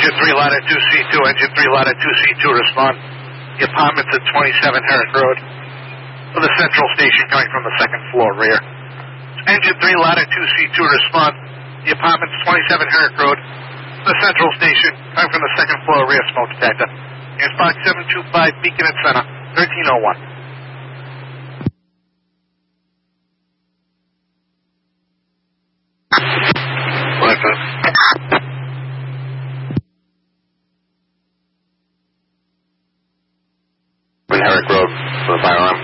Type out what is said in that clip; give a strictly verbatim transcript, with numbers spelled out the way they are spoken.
Engine three, ladder two C two, engine three, ladder two C two, respond. The apartment's at twenty-seven Herrick Road. For the central station coming from the second floor rear. Engine three, ladder two C two, respond. The apartment's twenty-seven Herrick Road. The central station coming from the second floor rear smoke detector. And Fox seven two five, Beacon and Center, thirteen oh one. Herrick Road for the firearm.